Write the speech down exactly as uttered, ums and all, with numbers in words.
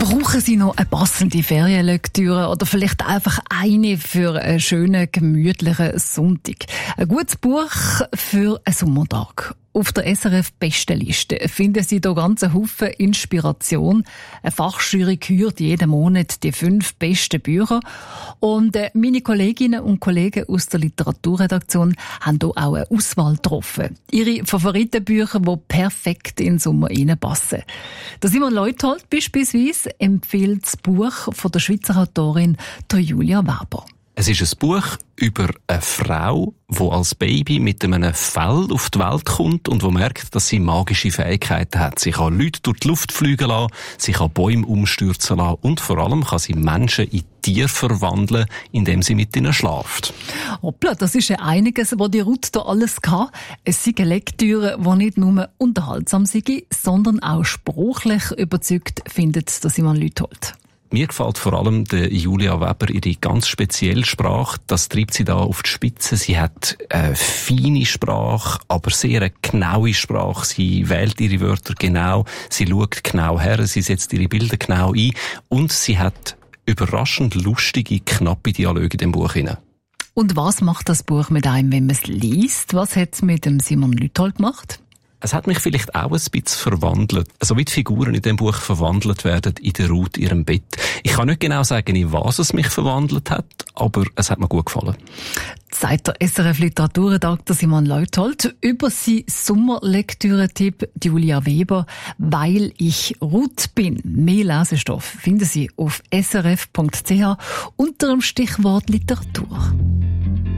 Brauchen Sie noch eine passende Ferienlektüre oder vielleicht einfach eine für einen schönen, gemütlichen Sonntag? Ein gutes Buch für einen Sommertag. Auf der S R F-Bestenliste finden Sie hier ganz einen Haufen Inspiration. Eine Fachjury kürt jeden Monat die fünf besten Bücher. Und äh, meine Kolleginnen und Kollegen aus der Literaturredaktion haben hier auch eine Auswahl getroffen. Ihre Favoritenbücher, die perfekt in den Sommer reinpassen. Der Simon Leuthold beispielsweise empfiehlt das Buch von der Schweizer Autorin der Julia Weber. Es ist ein Buch über eine Frau, die als Baby mit einem Fell auf die Welt kommt und die merkt, dass sie magische Fähigkeiten hat. Sie kann Leute durch die Luft fliegen lassen, sie kann Bäume umstürzen lassen und vor allem kann sie Menschen in Tiere verwandeln, indem sie mit ihnen schlaft. Hoppla, das ist ja einiges, was die Ruth da alles kann. Es sind Lektüre, die nicht nur unterhaltsam sind, sondern auch sprachlich überzeugt, findet der Simon Leuthold. Mir gefällt vor allem der Julia Weber ihre ganz spezielle Sprache. Das treibt sie da auf die Spitze. Sie hat eine feine Sprache, aber sehr eine genaue Sprache. Sie wählt ihre Wörter genau, sie schaut genau her, sie setzt ihre Bilder genau ein und sie hat überraschend lustige, knappe Dialoge in dem Buch hinein. Und was macht das Buch mit einem, wenn man es liest? Was hat es mit dem Simon Leuthold gemacht? Es hat mich vielleicht auch ein bisschen verwandelt. So wie die Figuren in dem Buch verwandelt werden in der Ruth, ihrem Bett. Ich kann nicht genau sagen, in was es mich verwandelt hat, aber es hat mir gut gefallen. Sagt der S R F-Literaturredakteur Simon Leuthold über seinen Sommerlektüre-Tipp Julia Weber, «Weil ich Ruth bin». Mehr Lesestoff finden Sie auf s r f punkt c h unter dem Stichwort Literatur.